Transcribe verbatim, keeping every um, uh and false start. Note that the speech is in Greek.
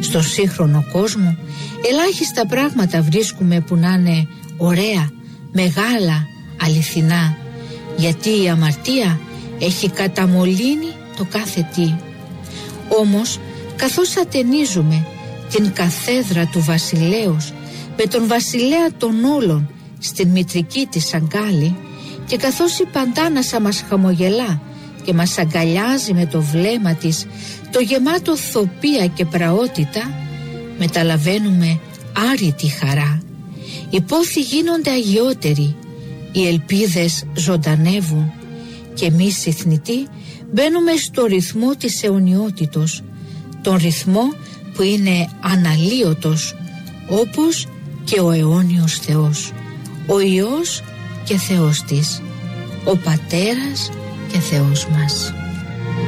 Στον σύγχρονο κόσμο ελάχιστα πράγματα βρίσκουμε που να είναι ωραία, μεγάλα, αληθινά, γιατί η αμαρτία έχει καταμολύνει το κάθε τι. Όμως καθώς ατενίζουμε την καθέδρα του βασιλέως με τον βασιλέα των όλων στην μητρική της αγκάλη, και καθώς η Παντάνασα μας χαμογελά και μας αγκαλιάζει με το βλέμμα της το γεμάτο θοπία και πραότητα, μεταλαβαίνουμε άρρητη χαρά. Οι πόθοι γίνονται αγιότεροι, οι ελπίδες ζωντανεύουν και εμείς οι θνητοί μπαίνουμε στο ρυθμό της αιωνιότητος, τον ρυθμό που είναι αναλύωτος, όπως και ο αιώνιος Θεός, ο Υιός και Θεός της, ο Πατέρας και Θεός μας.